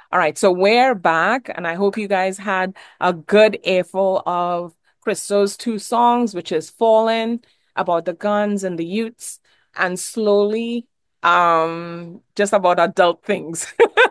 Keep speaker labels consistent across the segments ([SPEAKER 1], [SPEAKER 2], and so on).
[SPEAKER 1] All right, so we're back, and I hope you guys had a good earful of Crystal's two songs, which is Fallen, about the guns and the youths, and Slowly, just about adult things.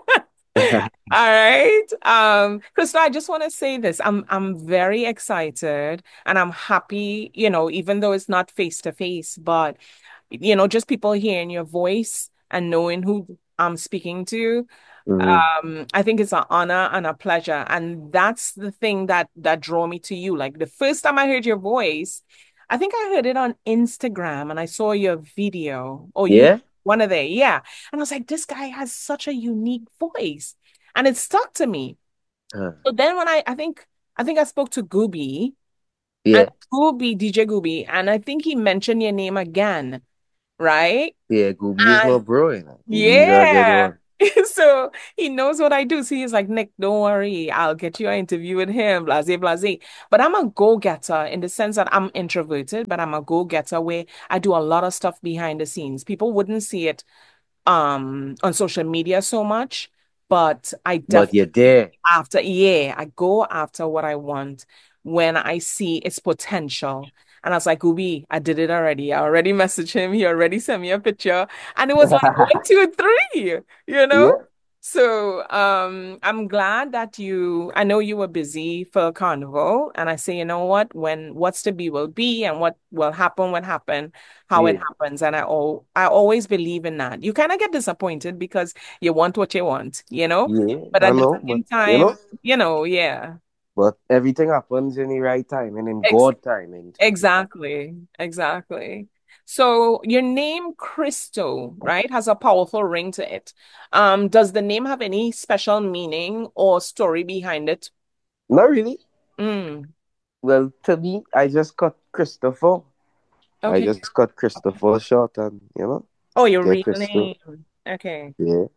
[SPEAKER 1] All right. Crystal, I just want to say this. I'm very excited and I'm happy, even though it's not face to face, but just people hearing your voice and knowing who I'm speaking to.
[SPEAKER 2] Mhm.
[SPEAKER 1] I think it's an honor and a pleasure. And that's the thing that drew me to you. Like the first time I heard your voice, I think I heard it on Instagram and I saw your video or you
[SPEAKER 2] Yeah.
[SPEAKER 1] one of they, yeah. And I was like, this guy has such a unique voice. And it stuck to me.
[SPEAKER 2] Uh,
[SPEAKER 1] So then when I think I spoke to Gooby and
[SPEAKER 2] yeah.
[SPEAKER 1] DJ Gooby, and I think he mentioned your name again, right?
[SPEAKER 2] Yeah. Gooby is my
[SPEAKER 1] And
[SPEAKER 2] bro. You know. Gooby is a good
[SPEAKER 1] yeah.
[SPEAKER 2] one.
[SPEAKER 1] So he knows what I do. So he's like, Nick, don't worry. I'll get you an interview with him, blase, blase. But I'm a go-getter in the sense that I'm introverted, but I'm a go-getter where I do a lot of stuff behind the scenes. People wouldn't see it on social media so much, but I
[SPEAKER 2] But
[SPEAKER 1] definitely
[SPEAKER 2] you're there.
[SPEAKER 1] yeah, I go after what I want when I see its potential. And I was like, Ubi, I did it already. I already messaged him. He already sent me a picture. And it was like one, two, three, you know?
[SPEAKER 2] Yeah.
[SPEAKER 1] So I'm glad that I know you were busy for Carnival. And I say, you know what? When what's to be will be and what will happen, how it
[SPEAKER 2] Yeah.
[SPEAKER 1] happens. And I always believe in that. You kind of get disappointed because you want what you want, you know?
[SPEAKER 2] Yeah.
[SPEAKER 1] But
[SPEAKER 2] I
[SPEAKER 1] at the
[SPEAKER 2] know. But
[SPEAKER 1] same time, yeah,
[SPEAKER 2] But everything happens in the right time and in
[SPEAKER 1] ex
[SPEAKER 2] God timing too. You know.
[SPEAKER 1] exactly, exactly. So your name Christo, right, has a powerful ring to it. Does the name have any special meaning or story behind it?
[SPEAKER 2] Not really.
[SPEAKER 1] Mm,
[SPEAKER 2] Well, to me, I just cut Christopher. I
[SPEAKER 1] okay.
[SPEAKER 2] just cut Christopher short and
[SPEAKER 1] Oh, your
[SPEAKER 2] get
[SPEAKER 1] real
[SPEAKER 2] Christo.
[SPEAKER 1] name. Okay.
[SPEAKER 2] Yeah.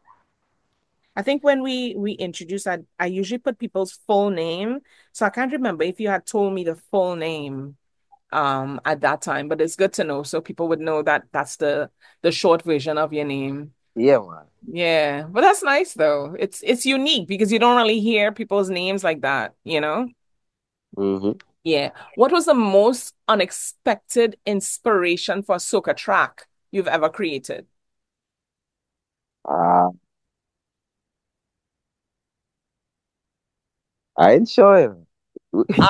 [SPEAKER 1] I think when we introduce, I usually put people's full name. So I can't remember if you had told me the full name at that time, but it's good to know so people would know that that's the short version of your name.
[SPEAKER 2] Yeah, man.
[SPEAKER 1] Yeah, but that's nice though. It's unique because you don't really hear people's names like that, you know?
[SPEAKER 2] Mm-hmm.
[SPEAKER 1] Yeah. What was the most unexpected inspiration for a soca track you've ever created?
[SPEAKER 2] Ah, I ain't sure.
[SPEAKER 1] I,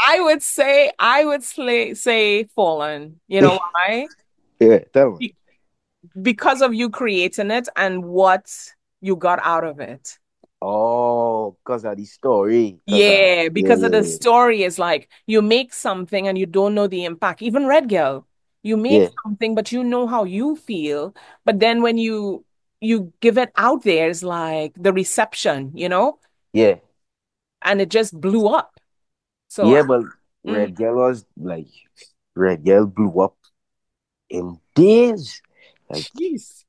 [SPEAKER 1] I would say Fallen. You know why?
[SPEAKER 2] Yeah, tell me.
[SPEAKER 1] Be- because of you creating it and what you got out of it.
[SPEAKER 2] Oh, because of the story.
[SPEAKER 1] Yeah,
[SPEAKER 2] Yeah,
[SPEAKER 1] because of the
[SPEAKER 2] yeah,
[SPEAKER 1] story is like you make something and you don't know the impact. Even Red Girl, you make
[SPEAKER 2] yeah,
[SPEAKER 1] something, but you know how you feel. But then when you give it out there, it's like the reception,
[SPEAKER 2] yeah,
[SPEAKER 1] and it just blew up. So,
[SPEAKER 2] yeah. But
[SPEAKER 1] mm,
[SPEAKER 2] Red Girl was like, Red Girl blew up in days. Like,
[SPEAKER 1] jeez.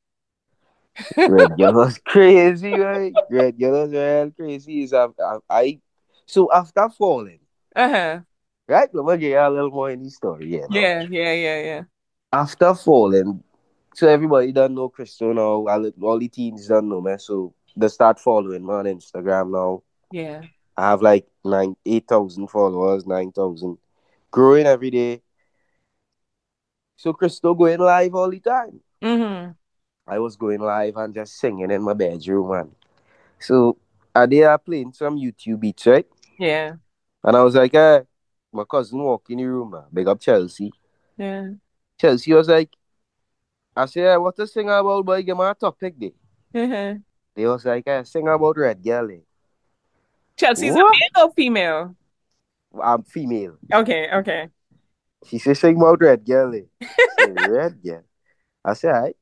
[SPEAKER 2] Red Girl was crazy, right? Red Girl was real crazy. So after falling,
[SPEAKER 1] Uh-huh.
[SPEAKER 2] right? Let me get you a little more in the story,
[SPEAKER 1] Yeah, yeah, yeah, yeah.
[SPEAKER 2] After falling, so everybody don't know Crystal now. All the teens don't know me. So they start following me on Instagram now.
[SPEAKER 1] Yeah.
[SPEAKER 2] I have like 8,000 followers, 9,000. Growing every day. So Crystal going live all the time.
[SPEAKER 1] Mm-hmm.
[SPEAKER 2] I was going live and just singing in my bedroom, man. So I did playing some YouTube beats, right?
[SPEAKER 1] Yeah.
[SPEAKER 2] And I was like, my cousin walk in the room, man. Big up Chelsea.
[SPEAKER 1] Yeah.
[SPEAKER 2] Chelsea was like, I said, what to sing about, boy? Give me a topic, day.
[SPEAKER 1] Uh-huh.
[SPEAKER 2] They was like, sing about Red Girl. Eh.
[SPEAKER 1] Chelsea's a
[SPEAKER 2] What?
[SPEAKER 1] male or female?
[SPEAKER 2] I'm female.
[SPEAKER 1] Okay, okay.
[SPEAKER 2] She said, sing about Red Girl. Eh. I said, Red Girl. I said, alright.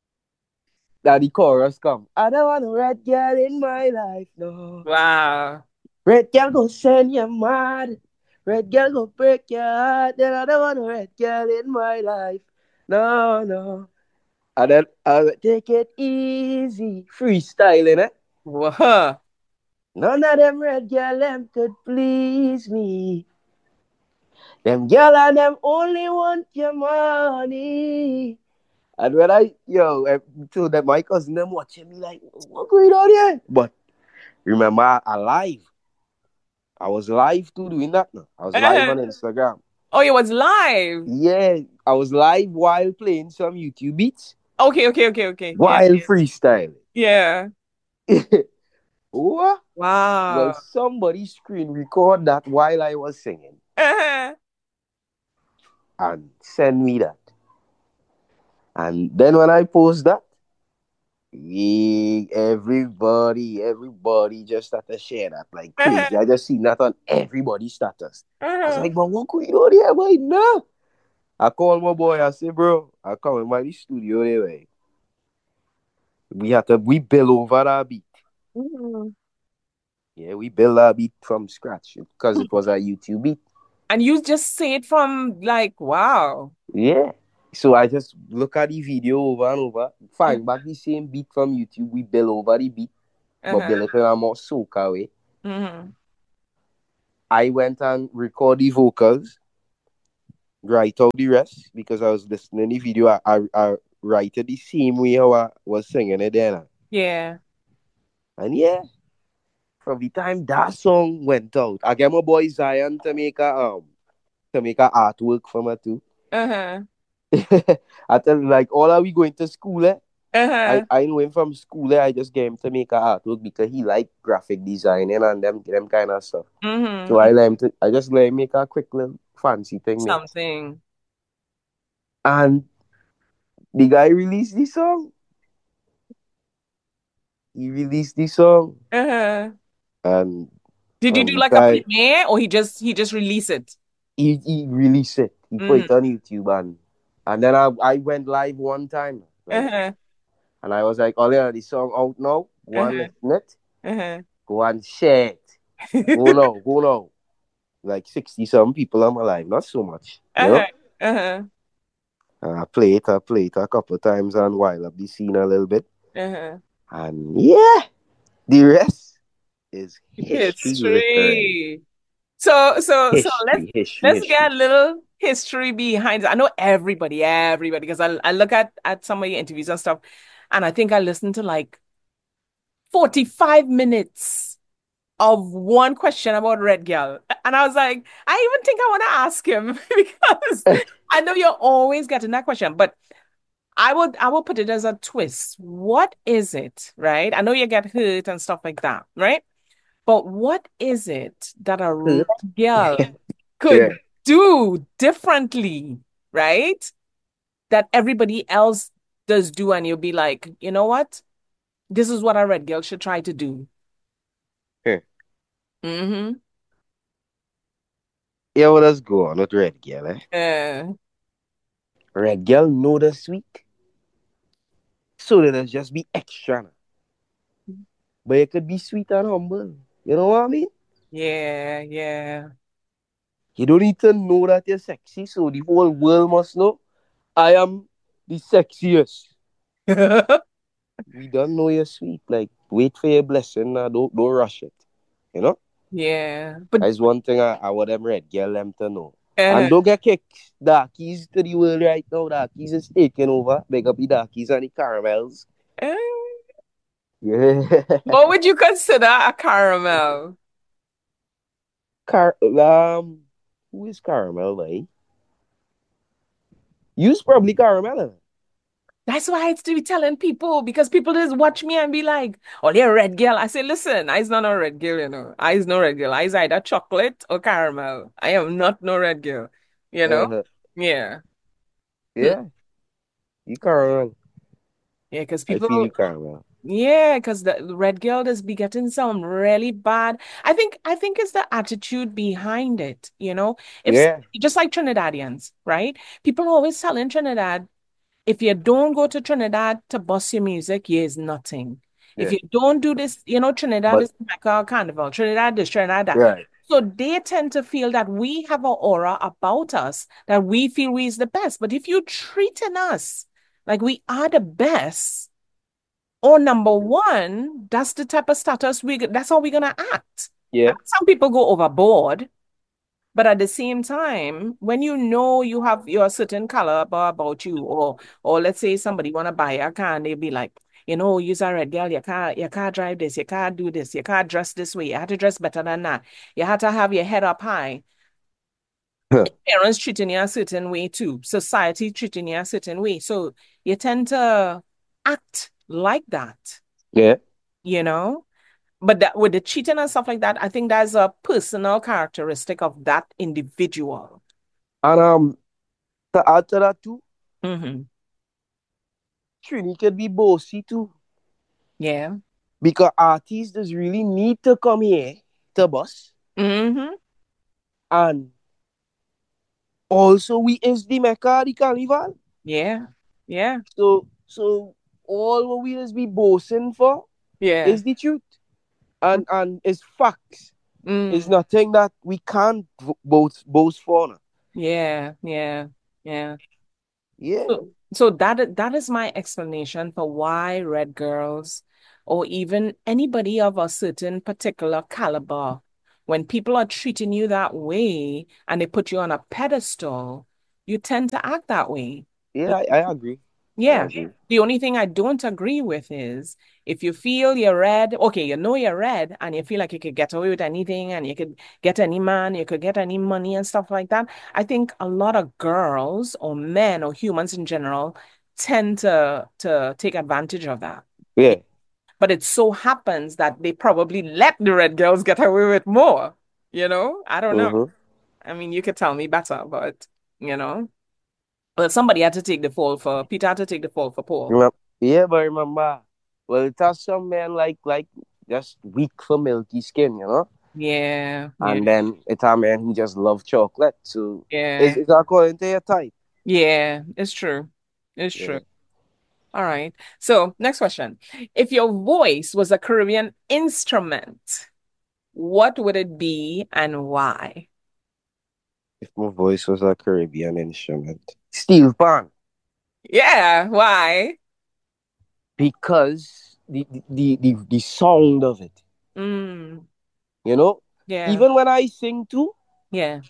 [SPEAKER 2] Now the chorus come. I don't want a red girl in my life, no.
[SPEAKER 1] Wow.
[SPEAKER 2] Red girl go send you mad. Red girl go break your heart. Then I don't want a red girl in my life. No, no. And then I was take it easy. Freestyling, eh?
[SPEAKER 1] Whoa.
[SPEAKER 2] None of them red girl them could please me. Them girl and them only want your money. And when I told them my cousin them watching me like, what going on here? But Remember, I was live too doing that now. I was live
[SPEAKER 1] Uh-huh.
[SPEAKER 2] on Instagram.
[SPEAKER 1] Oh, it was live.
[SPEAKER 2] Yeah, I was live while playing some YouTube beats
[SPEAKER 1] Okay, okay, okay, okay. Yeah,
[SPEAKER 2] while freestyling.
[SPEAKER 1] yeah.
[SPEAKER 2] What? Well,
[SPEAKER 1] Wow.
[SPEAKER 2] somebody screen record that while I was singing
[SPEAKER 1] Uh-huh.
[SPEAKER 2] and send me that. And then when I post that, everybody just started share that like crazy.
[SPEAKER 1] Uh-huh.
[SPEAKER 2] I just seen that on everybody's status. I was
[SPEAKER 1] Uh-huh.
[SPEAKER 2] like, but what could you do there, boy? No. I called my boy, I said, bro, I come in my studio there, way. We build over that beat.
[SPEAKER 1] Mhm.
[SPEAKER 2] Yeah, we built that beat from scratch because it was a YouTube beat.
[SPEAKER 1] And you just say it from like, wow.
[SPEAKER 2] Yeah. So I just look at the video over and over, find back the same beat from YouTube. We build over the beat, but
[SPEAKER 1] Uh-huh.
[SPEAKER 2] build it in a more soca way.
[SPEAKER 1] Mm-hmm.
[SPEAKER 2] I went and record the vocals, write out the rest because I was listening to the video. I write it the same way how I was singing it then.
[SPEAKER 1] Yeah.
[SPEAKER 2] And yeah, from the time that song went out, I get my boy Zion to make a artwork for me too.
[SPEAKER 1] Uh-huh.
[SPEAKER 2] I tell him like all are we going to school
[SPEAKER 1] Uh-huh.
[SPEAKER 2] I know him from school I just get him to make a artwork because he like graphic designing and them kind of stuff. So
[SPEAKER 1] Mm-hmm.
[SPEAKER 2] I just let him make a quick little fancy thing mate.
[SPEAKER 1] Something.
[SPEAKER 2] And the guy released the song. He released the song
[SPEAKER 1] Uh-huh.
[SPEAKER 2] and
[SPEAKER 1] Did you
[SPEAKER 2] from
[SPEAKER 1] do
[SPEAKER 2] the
[SPEAKER 1] like a
[SPEAKER 2] time
[SPEAKER 1] premiere or he just released it?
[SPEAKER 2] he released it, he put
[SPEAKER 1] Mm.
[SPEAKER 2] it on YouTube and then I went live one time like
[SPEAKER 1] Uh-huh.
[SPEAKER 2] and I was like, oh yeah, the song out now. Go and
[SPEAKER 1] Uh-huh.
[SPEAKER 2] listen it.
[SPEAKER 1] Uh-huh.
[SPEAKER 2] Go and share it. Go now. Like 60 some people on my live, not so much, you
[SPEAKER 1] Uh-huh.
[SPEAKER 2] know.
[SPEAKER 1] Uh-huh.
[SPEAKER 2] I play it a couple of times and while up the scene a little bit.
[SPEAKER 1] Uh-huh.
[SPEAKER 2] And yeah, the rest is history, literally.
[SPEAKER 1] History. So let's get
[SPEAKER 2] History.
[SPEAKER 1] a little history behind it. I know everybody, because I look at some of your interviews and stuff, and I think I listened to like 45 minutes of one question about Red Girl. And I was like, I even think I want to ask him because I know you're always getting that question, but I will put it as a twist. What is it, right? I know you get hurt and stuff like that, right? But what is it that a red
[SPEAKER 2] Hurt.
[SPEAKER 1] girl
[SPEAKER 2] Yeah.
[SPEAKER 1] could do differently, right? That everybody else does do, and you'll be like, you know what? This is what a red girl should try to do.
[SPEAKER 2] Yeah.
[SPEAKER 1] Mm-hmm.
[SPEAKER 2] Yeah, what does go on with Red Girl, eh?
[SPEAKER 1] Uh,
[SPEAKER 2] Red Girl know the sweet. So let us just be extra. Now. But it could be sweet and humble. You know what I mean?
[SPEAKER 1] yeah, yeah.
[SPEAKER 2] You don't need to know that you're sexy, so the whole world must know I am the sexiest. We don't know you're sweet. Like, wait for your blessing. Don't rush it. You know?
[SPEAKER 1] Yeah. But
[SPEAKER 2] That's one thing I want them red girl them to know.
[SPEAKER 1] uh,
[SPEAKER 2] And don't get kicked. Darkies to the world right now. Darkies is taking over. Big up the darkies and the caramels.
[SPEAKER 1] uh,
[SPEAKER 2] Yeah.
[SPEAKER 1] what would you consider a caramel?
[SPEAKER 2] Car who is caramel, like? You's probably caramel.
[SPEAKER 1] That's why I to be telling people because people just watch me and be like, "Oh, they're a red girl." I say, "Listen, I's not a red girl, you know. I's no red girl. I's either chocolate or caramel. I am not no red girl, you know."
[SPEAKER 2] Uh-huh.
[SPEAKER 1] Yeah, Hmm.
[SPEAKER 2] Yeah, you caramel.
[SPEAKER 1] Yeah, because
[SPEAKER 2] I feel
[SPEAKER 1] people,
[SPEAKER 2] you caramel.
[SPEAKER 1] yeah, because the red girl is be getting some really bad. I think it's the attitude behind it, you know. If
[SPEAKER 2] Yeah.
[SPEAKER 1] just like Trinidadians, right? People always telling Trinidad. If you don't go to Trinidad to bust your music, here's nothing. If
[SPEAKER 2] Yeah.
[SPEAKER 1] you don't do this, Trinidad
[SPEAKER 2] But
[SPEAKER 1] is like a carnival, Trinidad this, Trinidad that.
[SPEAKER 2] right.
[SPEAKER 1] So they tend to feel that we have an aura about us that we feel we is the best. But if you treating us like we are the best, or number one, that's the type of status that's how we're gonna act.
[SPEAKER 2] Yeah.
[SPEAKER 1] And some people go overboard. But at the same time, when you know you have your certain color about you, or let's say somebody wanna buy a car and they'll be like, you're a red girl, you can't drive this, you can't do this, you can't dress this way, you have to dress better than that. You have to have your head up high. Parents treating you a certain way too. Society treating you a certain way. So you tend to act like that,
[SPEAKER 2] Yeah.
[SPEAKER 1] you know? But that, with the cheating and stuff like that, I think that's a personal characteristic of that individual.
[SPEAKER 2] And to add to that too,
[SPEAKER 1] Hmm.
[SPEAKER 2] Trini could be bossy too.
[SPEAKER 1] Yeah.
[SPEAKER 2] Because artists does really need to come here to bus.
[SPEAKER 1] Hmm.
[SPEAKER 2] And also we is the Mecca of the carnival.
[SPEAKER 1] Yeah. Yeah.
[SPEAKER 2] So all what we is be boasting for
[SPEAKER 1] Yeah.
[SPEAKER 2] is the truth. And is facts. Is
[SPEAKER 1] Mm.
[SPEAKER 2] nothing that we can't boast for. No.
[SPEAKER 1] Yeah. Yeah. Yeah.
[SPEAKER 2] Yeah.
[SPEAKER 1] So that is my explanation for why red girls or even anybody of a certain particular caliber, when people are treating you that way and they put you on a pedestal, you tend to act that way.
[SPEAKER 2] Yeah, I agree. I
[SPEAKER 1] Yeah.
[SPEAKER 2] agree.
[SPEAKER 1] The only thing I don't agree with is if you feel you're red, okay, you're red and you feel like you could get away with anything and you could get any man, you could get any money and stuff like that. I think a lot of girls or men or humans in general tend to take advantage of that.
[SPEAKER 2] Yeah.
[SPEAKER 1] But it so happens that they probably let the red girls get away with more, I don't know.
[SPEAKER 2] Mm-hmm.
[SPEAKER 1] I mean, you could tell me better, but you know. But somebody had to take the fall for Peter had to take the fall for Paul.
[SPEAKER 2] Yeah, but remember, well, it has some men like just weak for milky skin, you know?
[SPEAKER 1] Yeah, yeah,
[SPEAKER 2] And then it's a man who just love chocolate. So
[SPEAKER 1] yeah,
[SPEAKER 2] it's according to your type.
[SPEAKER 1] yeah. It's true. It's
[SPEAKER 2] Yeah.
[SPEAKER 1] true. All right. So, next question. If your voice was a Caribbean instrument, what would it be and why?
[SPEAKER 2] If my voice was a Caribbean instrument. Steel pan.
[SPEAKER 1] Yeah, why?
[SPEAKER 2] Because the sound of it.
[SPEAKER 1] Mm,
[SPEAKER 2] You know?
[SPEAKER 1] yeah,
[SPEAKER 2] Even when I sing too,
[SPEAKER 1] yeah.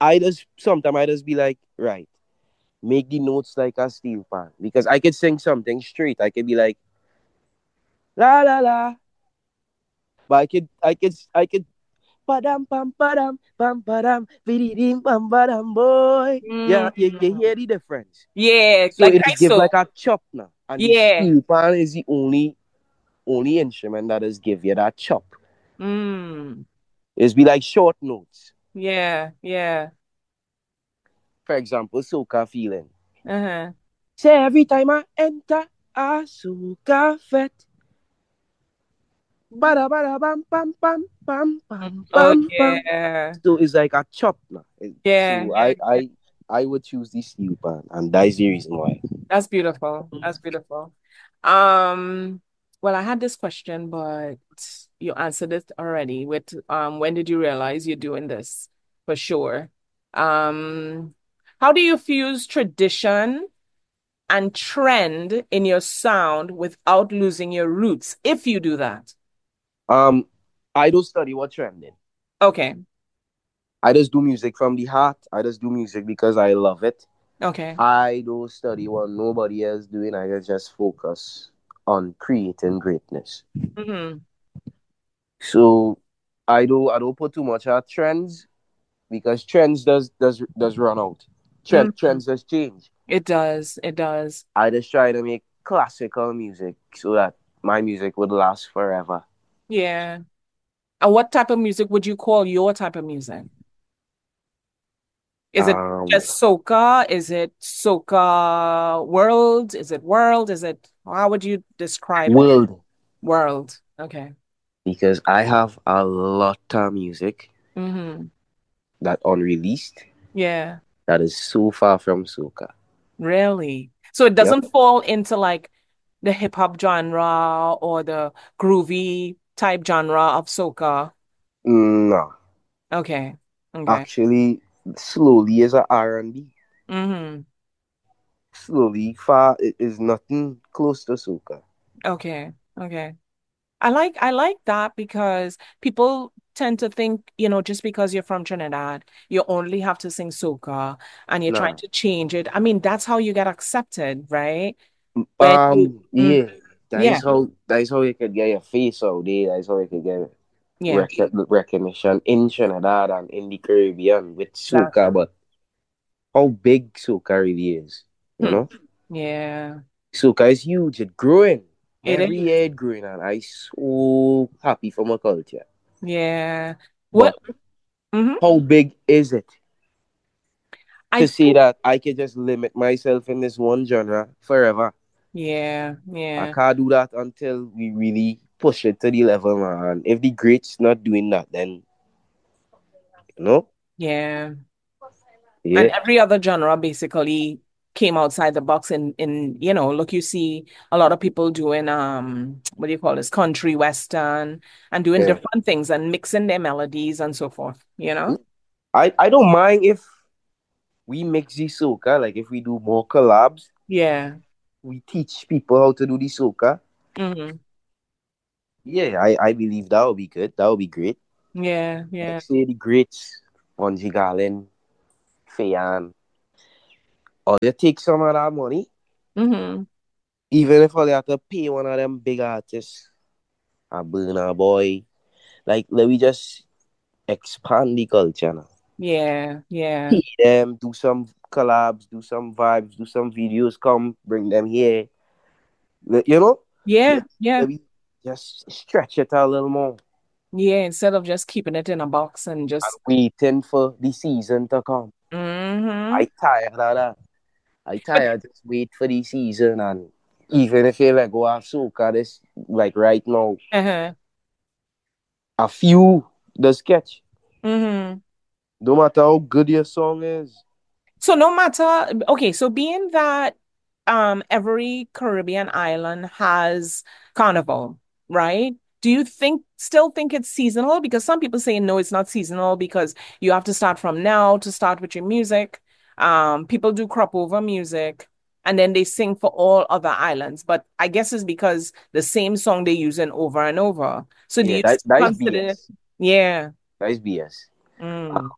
[SPEAKER 2] I just be like, right, make the notes like a steel pan. Because I could sing something straight. I could be like la la la. But I could pam padam vididim pam padam boy. Yeah, you
[SPEAKER 1] Mm,
[SPEAKER 2] hear the difference.
[SPEAKER 1] yeah,
[SPEAKER 2] So
[SPEAKER 1] like
[SPEAKER 2] it give
[SPEAKER 1] Christo.
[SPEAKER 2] like a chop now. And the
[SPEAKER 1] Yeah.
[SPEAKER 2] steel pan is the only instrument that does give you that chop.
[SPEAKER 1] Mm,
[SPEAKER 2] It's be like short notes.
[SPEAKER 1] yeah, yeah.
[SPEAKER 2] For example, soca feeling.
[SPEAKER 1] Uh-huh.
[SPEAKER 2] Say every time I enter a soca fet. Bada bada bam pam pam pam pam
[SPEAKER 1] Oh,
[SPEAKER 2] pam pam.
[SPEAKER 1] yeah.
[SPEAKER 2] So it's like a chop now.
[SPEAKER 1] Yeah,
[SPEAKER 2] So
[SPEAKER 1] yeah.
[SPEAKER 2] I would choose the steel pan, and that is the reason why.
[SPEAKER 1] That's beautiful. That's beautiful. Um, well, I had this question, but you answered it already with when did you realize you're doing this for sure? Um, how do you fuse tradition and trend in your sound without losing your roots, if you do that?
[SPEAKER 2] Um, I don't study what trending.
[SPEAKER 1] Okay.
[SPEAKER 2] I just do music from the heart. I just do music because I love it.
[SPEAKER 1] Okay.
[SPEAKER 2] I don't study what nobody else doing. I just focus on creating greatness.
[SPEAKER 1] Hmm.
[SPEAKER 2] So I don't put too much on trends because trends does run out.
[SPEAKER 1] Hmm.
[SPEAKER 2] Trends does change.
[SPEAKER 1] It does. It does.
[SPEAKER 2] I just try to make classical music so that my music would last forever.
[SPEAKER 1] Yeah. And what type of music would you call your type of music? Is it
[SPEAKER 2] Um,
[SPEAKER 1] just soca? Is it soca world? Is it world? Is it, how would you describe it?
[SPEAKER 2] world
[SPEAKER 1] World. Okay.
[SPEAKER 2] because I have a lot of music
[SPEAKER 1] Mm-hmm.
[SPEAKER 2] that unreleased
[SPEAKER 1] Yeah.
[SPEAKER 2] that is so far from soca.
[SPEAKER 1] Really? So it
[SPEAKER 2] Yep.
[SPEAKER 1] doesn't fall into like the hip hop genre or the groovy type genre of soca.
[SPEAKER 2] No,
[SPEAKER 1] Okay. Okay.
[SPEAKER 2] actually, slowly is a R&B.
[SPEAKER 1] Mm-hmm.
[SPEAKER 2] Slowly far it is nothing close to soca.
[SPEAKER 1] Okay. Okay. I like that because people tend to think, just because you're from Trinidad, you only have to sing soca and you're trying
[SPEAKER 2] Nah.
[SPEAKER 1] to change it. I mean, that's how you get accepted, right? When you
[SPEAKER 2] Yeah.
[SPEAKER 1] Yeah,
[SPEAKER 2] that is how you could get your face out there. That is how you could get
[SPEAKER 1] yeah,
[SPEAKER 2] recognition in Trinidad and in the Caribbean with soca.
[SPEAKER 1] exactly.
[SPEAKER 2] But how big soca really is, you
[SPEAKER 1] Hmm.
[SPEAKER 2] know?
[SPEAKER 1] Yeah,
[SPEAKER 2] Soca is huge. It's growing.
[SPEAKER 1] it
[SPEAKER 2] Every
[SPEAKER 1] is.
[SPEAKER 2] year it's growing, and I so happy for my culture.
[SPEAKER 1] Yeah. What?
[SPEAKER 2] But
[SPEAKER 1] Hmm.
[SPEAKER 2] how big is it
[SPEAKER 1] I
[SPEAKER 2] to say
[SPEAKER 1] think.
[SPEAKER 2] that I can just limit myself in this one genre forever?
[SPEAKER 1] Yeah,
[SPEAKER 2] I
[SPEAKER 1] yeah,
[SPEAKER 2] can't do that until we really push it to the level, man. If the greats not doing that, then you know,
[SPEAKER 1] yeah. And
[SPEAKER 2] yeah,
[SPEAKER 1] every other genre basically came outside the box look, you see a lot of people doing what do you call this, country western and doing
[SPEAKER 2] yeah.
[SPEAKER 1] different things and mixing their melodies and so forth, you know?
[SPEAKER 2] I don't mind if we mix the soca, like if we do more collabs,
[SPEAKER 1] Yeah.
[SPEAKER 2] we teach people how to do the soca.
[SPEAKER 1] Hmm.
[SPEAKER 2] Yeah, I believe that would be good. That would be great.
[SPEAKER 1] Yeah,
[SPEAKER 2] Like
[SPEAKER 1] yeah.
[SPEAKER 2] say the greats, Bunji Garlin, Fayan, or they take some of that money,
[SPEAKER 1] Hmm.
[SPEAKER 2] even if they have to pay one of them big artists, a Burna Boy. Like let me just expand the culture now.
[SPEAKER 1] Yeah, yeah.
[SPEAKER 2] Pay them, do some collabs, do some vibes, do some videos, come bring them here. You know,
[SPEAKER 1] Yeah,
[SPEAKER 2] let,
[SPEAKER 1] yeah.
[SPEAKER 2] let me just stretch it a little more
[SPEAKER 1] Yeah, instead of just keeping it in a box and
[SPEAKER 2] and
[SPEAKER 1] just
[SPEAKER 2] waiting for the season to come.
[SPEAKER 1] hmm.
[SPEAKER 2] I tired of that. I
[SPEAKER 1] But
[SPEAKER 2] tired just wait for the season and even if you like go have soca this like right now,
[SPEAKER 1] uh-huh.
[SPEAKER 2] a few the sketch.
[SPEAKER 1] Hmm.
[SPEAKER 2] No matter how good your song is.
[SPEAKER 1] So no matter, okay, so being that every Caribbean island has carnival, right? Do you still think it's seasonal? Because some people say no, it's not seasonal because you have to start from now to start with your music. People do crop over music and then they sing for all other islands. But I guess it's because the same song they're using over and over. So do
[SPEAKER 2] Yeah,
[SPEAKER 1] you
[SPEAKER 2] that is
[SPEAKER 1] consider,
[SPEAKER 2] BS.
[SPEAKER 1] yeah.
[SPEAKER 2] That is BS.
[SPEAKER 1] Mm,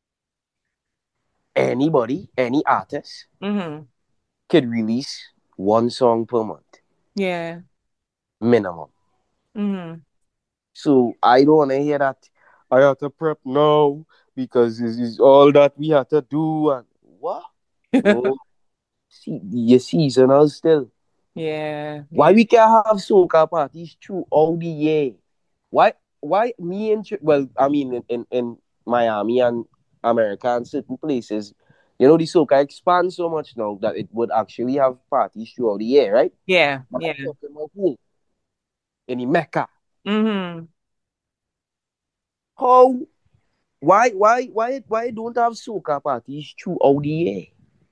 [SPEAKER 2] Anybody, any artist
[SPEAKER 1] mm-hmm,
[SPEAKER 2] could release one song per month,
[SPEAKER 1] yeah.
[SPEAKER 2] minimum.
[SPEAKER 1] Mm-hmm.
[SPEAKER 2] So I don't want to hear that. I have to prep now because this is all that we have to do. And what? No, see, your seasonal still.
[SPEAKER 1] Yeah,
[SPEAKER 2] Why
[SPEAKER 1] yeah,
[SPEAKER 2] we can't have soca parties throughout the year? Why? Why me and well, I mean, in Miami and America and certain places, you know, the soca expands so much now that it would actually have parties throughout the year, right?
[SPEAKER 1] yeah,
[SPEAKER 2] But I'm
[SPEAKER 1] yeah.
[SPEAKER 2] talking about home in the Mecca.
[SPEAKER 1] Mm-hmm.
[SPEAKER 2] How? Why don't have soca parties throughout the year?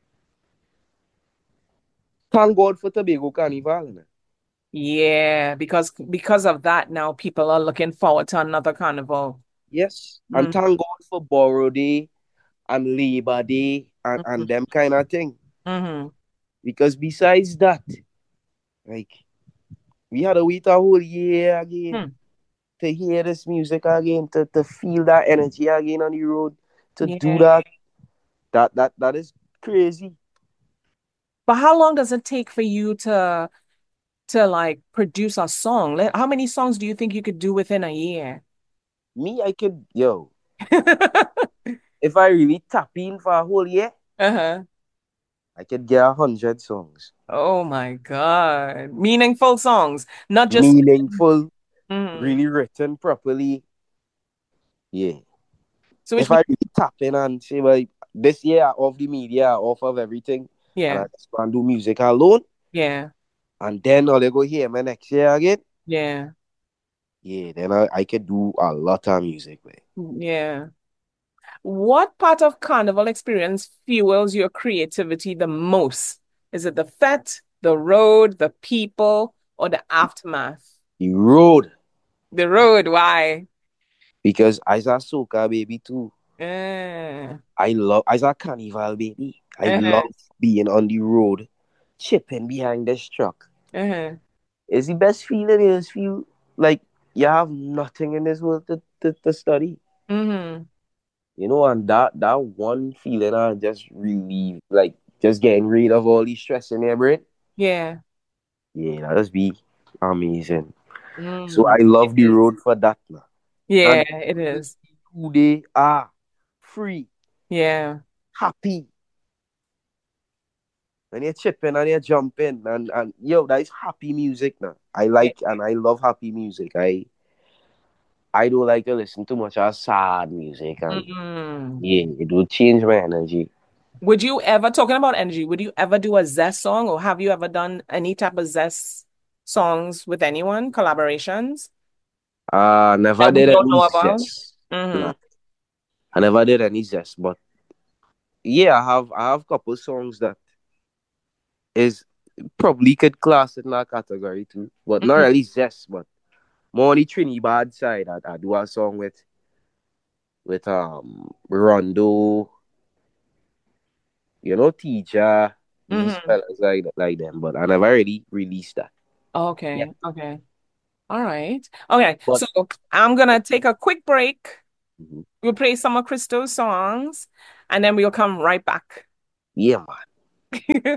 [SPEAKER 2] Thank God for Tobago Carnival. Nah.
[SPEAKER 1] Yeah, because of that now people are looking forward to another carnival.
[SPEAKER 2] Yes, and
[SPEAKER 1] Mm-hmm.
[SPEAKER 2] thank God for Borrow Day and Labor Day and them kind of thing.
[SPEAKER 1] Mm-hmm.
[SPEAKER 2] Because besides that, like we had to wait a whole year again
[SPEAKER 1] Hmm.
[SPEAKER 2] to hear this music again, to feel that energy again on the road, to do
[SPEAKER 1] Yeah.
[SPEAKER 2] that. That is crazy.
[SPEAKER 1] But how long does it take for you to like produce a song? How many songs do you think you could do within a year?
[SPEAKER 2] Me, I could if I really tap in for a whole year,
[SPEAKER 1] Uh-huh.
[SPEAKER 2] I could get 100 songs.
[SPEAKER 1] Oh my God. Meaningful songs, not just
[SPEAKER 2] Meaningful,
[SPEAKER 1] mhm.
[SPEAKER 2] really written properly. Yeah.
[SPEAKER 1] So which
[SPEAKER 2] If
[SPEAKER 1] means
[SPEAKER 2] I really tap in and say, well, this year off the media, off of everything, and I
[SPEAKER 1] yeah,
[SPEAKER 2] just want to do music alone,
[SPEAKER 1] yeah,
[SPEAKER 2] and then I'll go hear me next year again.
[SPEAKER 1] yeah,
[SPEAKER 2] Yeah, then I could do a lot of music, man.
[SPEAKER 1] yeah. What part of carnival experience fuels your creativity the most? Is it the fete, the road, the people, or the aftermath?
[SPEAKER 2] The road,
[SPEAKER 1] The road, why?
[SPEAKER 2] because I's a soca baby too.
[SPEAKER 1] Uh,
[SPEAKER 2] I's a carnival baby. I
[SPEAKER 1] uh-huh,
[SPEAKER 2] love being on the road, chipping behind this truck.
[SPEAKER 1] uh-huh.
[SPEAKER 2] It's the best feeling. Is feel like you have nothing in this world to study.
[SPEAKER 1] Mm-hmm.
[SPEAKER 2] You know, and that one feeling I just relieve, like just getting rid of all the stress in your brain.
[SPEAKER 1] Yeah.
[SPEAKER 2] Yeah, that just be amazing. So
[SPEAKER 1] Mm,
[SPEAKER 2] I
[SPEAKER 1] it
[SPEAKER 2] love the
[SPEAKER 1] is.
[SPEAKER 2] road for that now.
[SPEAKER 1] Yeah,
[SPEAKER 2] And
[SPEAKER 1] it is.
[SPEAKER 2] today are free,
[SPEAKER 1] Yeah.
[SPEAKER 2] happy. And you're chipping and you're jumping and yo, that is happy music now. I
[SPEAKER 1] Yeah.
[SPEAKER 2] like and I love happy music. I don't like to listen too much of sad music and
[SPEAKER 1] Mm.
[SPEAKER 2] yeah, it will change my energy.
[SPEAKER 1] Would you ever, talking about energy, would you ever do a Zest song or have you ever done any type of Zest songs with anyone, collaborations
[SPEAKER 2] Never
[SPEAKER 1] that we
[SPEAKER 2] did
[SPEAKER 1] don't
[SPEAKER 2] any
[SPEAKER 1] know about?
[SPEAKER 2] zest.
[SPEAKER 1] Mm-hmm.
[SPEAKER 2] Nah, I never did any zest, but yeah, I have couple songs that is probably could class it in that category too. But not
[SPEAKER 1] Mm-hmm.
[SPEAKER 2] really zest, but more on the Trinidad side. I do a song with Rondo, Teacher, these
[SPEAKER 1] Mm-hmm.
[SPEAKER 2] fellas like them, but I never really released that. Yeah.
[SPEAKER 1] Okay. Okay. All right. Okay.
[SPEAKER 2] But
[SPEAKER 1] So I'm gonna take a quick break.
[SPEAKER 2] mhm,
[SPEAKER 1] We'll play some of Crystal's songs and then we'll come right back.
[SPEAKER 2] yeah, man.